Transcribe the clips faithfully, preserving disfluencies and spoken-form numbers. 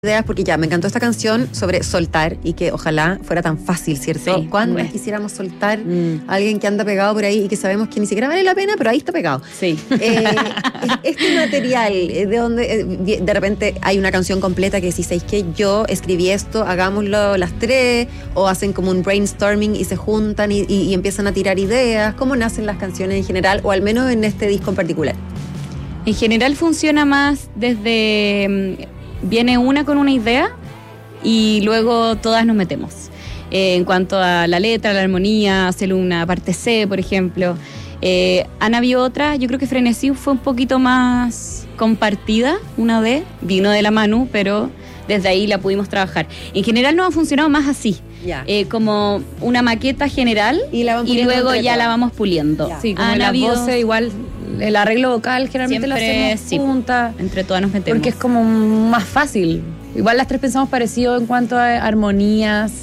ideas, porque ya me encantó esta canción sobre soltar y que ojalá fuera tan fácil, ¿cierto? Sí, ¿Cuándo bueno. quisiéramos soltar Mm. a alguien que anda pegado por ahí y que sabemos que ni siquiera vale la pena, pero ahí está pegado? Sí. Eh, este material, eh, de donde eh, de repente hay una canción completa que decís, ¿sabéis qué? Yo escribí esto, hagámoslo las tres, o hacen como un brainstorming y se juntan y, y, y empiezan a tirar ideas. ¿Cómo nacen las canciones en general, o al menos en este disco en particular? En general funciona más desde... Viene una con una idea y luego todas nos metemos. Eh, en cuanto a la letra, la armonía, hacer una parte C, por ejemplo. Eh, han habido otras, yo creo que Frenesí fue un poquito más compartida, una vez, vino de la Manu, pero desde ahí la pudimos trabajar. En general nos ha funcionado más así, Ya. eh, como una maqueta general Y la van y puliendo luego entre ya todas. la vamos puliendo. Ya. Sí, como Han las habido- voces, igual el arreglo vocal generalmente lo Siempre, hacemos sí, juntas, entre todas nos metemos. porque es como más fácil. Igual las tres pensamos parecido en cuanto a armonías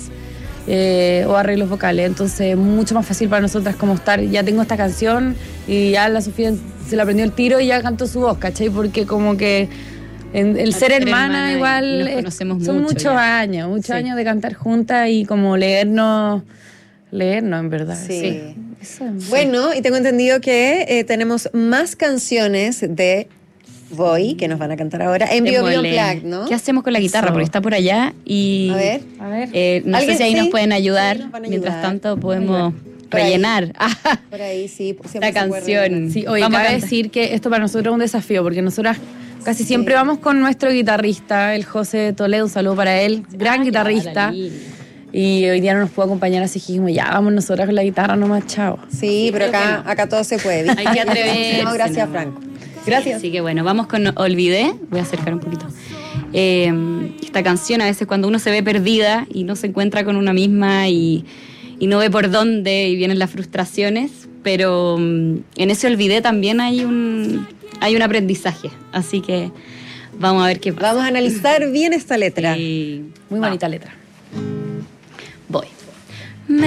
eh, o arreglos vocales, entonces mucho más fácil para nosotras como estar, ya tengo esta canción y ya la Sofía se la aprendió el tiro y ya cantó su voz, ¿cachai? Porque como que en- el Al ser ser hermana hermana y- igual y nos es- conocemos son mucho muchos ya. años, muchos Sí. años de cantar juntas y como leernos, leernos en verdad. Sí. Eso es- Bueno, y tengo entendido que eh, tenemos más canciones de Voy, que nos van a cantar ahora, en Bio Bio Démosle. Unplugged, ¿no? ¿Qué hacemos con la guitarra? Eso. Porque está por allá y... A ver. A ver. Eh, no sé ¿Alguien? si ahí Sí. nos pueden ayudar. Sí, nos van a Mientras ayudar. tanto podemos Por ahí. rellenar Ah, Por ahí, sí. siempre esta se acuerdan. canción. Sí, oye, Vamos a cabe cantar. decir que esto para nosotros es un desafío, porque nosotras casi siempre vamos con nuestro guitarrista, el José Toledo, un saludo para él, gran Ah, guitarrista. ya, la línea. Y hoy día no nos pudo acompañar, así que dijimos, ya, vamos nosotras con la guitarra nomás, chao. Sí, pero creo acá, que no. acá todo se puede. ¿viste? Hay que atreverse, No, gracias, ¿no? Franco. Gracias. Así que bueno, vamos con Olvidé. Voy a acercar un poquito. Eh, esta canción, a veces cuando uno se ve perdida y no se encuentra con una misma y, y no ve por dónde y vienen las frustraciones, pero mm, en ese Olvidé también hay un, hay un aprendizaje. Así que vamos a ver qué pasa. Vamos a analizar bien esta letra. Y Muy va, bonita letra. Voy.